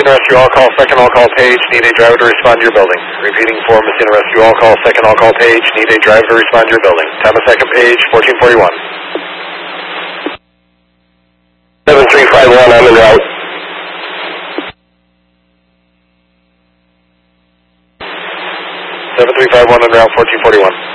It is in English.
Messina Rescue, all call, second all call page, need a driver to respond to your building. Repeating for Messina Rescue, all call, second all call page, need a driver to respond to your building. Time of second page, 1441. 7351, I'm en route. 7351 en route, 1441.